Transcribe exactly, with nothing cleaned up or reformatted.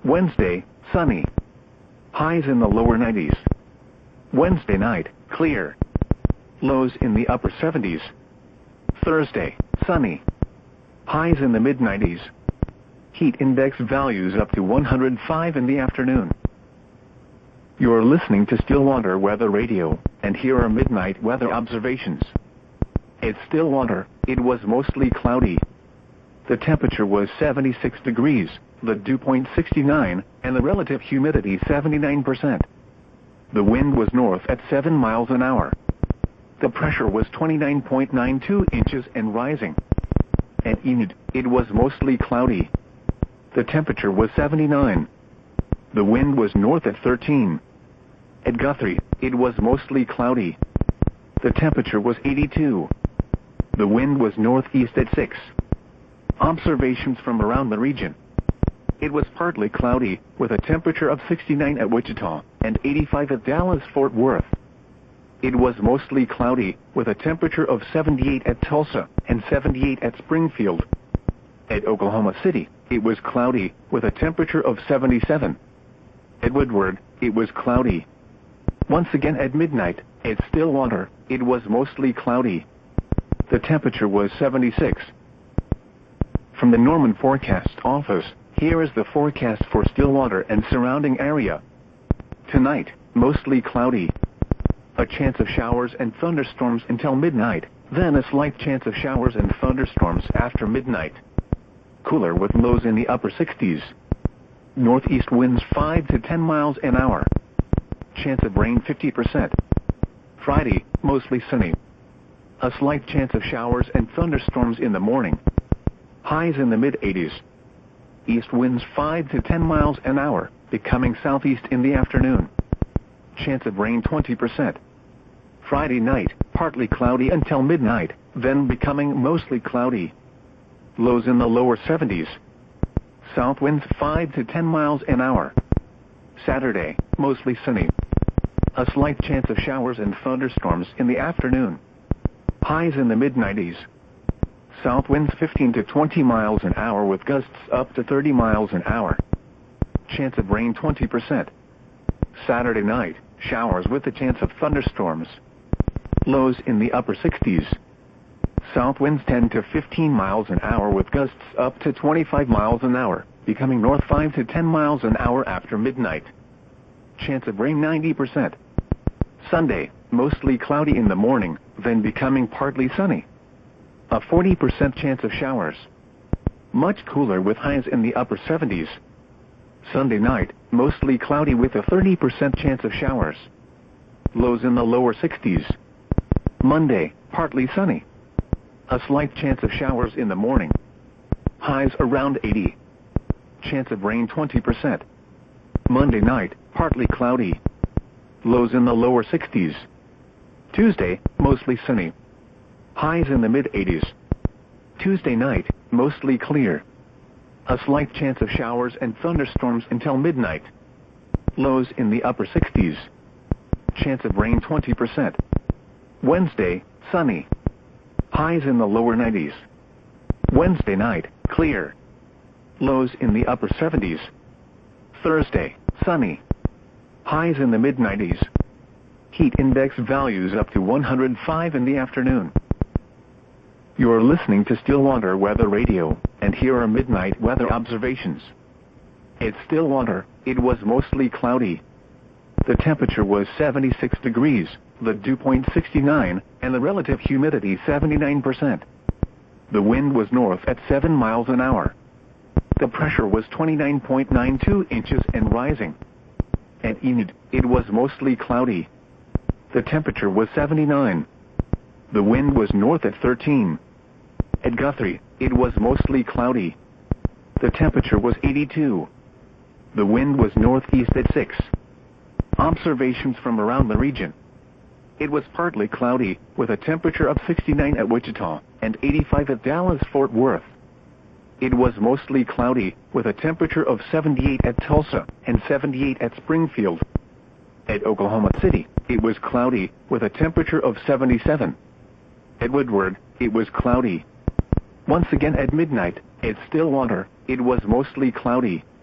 Wednesday, sunny. Highs in the lower nineties. Wednesday night, clear. Lows in the upper seventies. Thursday, sunny. Highs in the mid nineties. Heat index values up to one hundred five in the afternoon. You're listening to Stillwater Weather Radio, and here are midnight weather observations. At Stillwater, it was mostly cloudy. The temperature was seventy-six degrees, the dew point sixty-nine, and the relative humidity seventy-nine percent. The wind was north at seven miles an hour. The pressure was twenty-nine point nine two inches and rising. At Enid, it was mostly cloudy. The temperature was seventy-nine. The wind was north at thirteen. At Guthrie, it was mostly cloudy. The temperature was eighty-two. The wind was northeast at six. Observations from around the region. It was partly cloudy, with a temperature of sixty-nine at Wichita, and eighty-five at Dallas-Fort Worth. It was mostly cloudy, with a temperature of seventy-eight at Tulsa, and seventy-eight at Springfield. At Oklahoma City, it was cloudy, with a temperature of seventy-seven. At Woodward, it was cloudy. Once again at midnight, at Stillwater, it was mostly cloudy. The temperature was seventy-six. From the Norman Forecast Office, here is the forecast for Stillwater and surrounding area. Tonight, mostly cloudy. A chance of showers and thunderstorms until midnight, then a slight chance of showers and thunderstorms after midnight. Cooler with lows in the upper sixties. Northeast winds five to ten miles an hour. Chance of rain fifty percent. Friday, mostly sunny. A slight chance of showers and thunderstorms in the morning. Highs in the mid eighties. East winds five to ten miles an hour, becoming southeast in the afternoon. Chance of rain twenty percent. Friday night, partly cloudy until midnight, then becoming mostly cloudy. Lows in the lower seventies. South winds five to ten miles an hour. Saturday, mostly sunny. A slight chance of showers and thunderstorms in the afternoon. Highs in the mid nineties. South winds fifteen to twenty miles an hour with gusts up to thirty miles an hour. Chance of rain twenty percent. Saturday night, showers with a chance of thunderstorms. Lows in the upper sixties. South winds ten to fifteen miles an hour with gusts up to twenty-five miles an hour, becoming north five to ten miles an hour after midnight. Chance of rain ninety percent. Sunday, mostly cloudy in the morning, then becoming partly sunny. A forty percent chance of showers. Much cooler with highs in the upper seventies. Sunday night, mostly cloudy with a thirty percent chance of showers. Lows in the lower sixties. Monday, partly sunny. A slight chance of showers in the morning. Highs around eighty. Chance of rain twenty percent. Monday night, partly cloudy. Lows in the lower sixties. Tuesday, mostly sunny. Highs in the mid eighties. Tuesday night, mostly clear. A slight chance of showers and thunderstorms until midnight. Lows in the upper sixties. Chance of rain twenty percent. Wednesday, sunny. Highs in the lower nineties. Wednesday night, clear. Lows in the upper seventies. Thursday, sunny. Highs in the mid nineties. Heat index values up to one hundred five in the afternoon. You are listening to Stillwater Weather Radio, and here are midnight weather observations. At Stillwater, it was mostly cloudy. The temperature was seventy-six degrees, the dew point sixty-nine, and the relative humidity seventy-nine percent. The wind was north at seven miles an hour. The pressure was twenty-nine point nine two inches and rising. At Enid, it was mostly cloudy. The temperature was seventy-nine. The wind was north at thirteen. At Guthrie, it was mostly cloudy. The temperature was eighty-two. The wind was northeast at six. Observations from around the region. It was partly cloudy, with a temperature of sixty-nine at Wichita, and eighty-five at Dallas-Fort Worth. It was mostly cloudy, with a temperature of seventy-eight at Tulsa, and seventy-eight at Springfield. At Oklahoma City, it was cloudy, with a temperature of seventy-seven. At Woodward, it was cloudy. Once again at midnight, at Stillwater, it was mostly cloudy.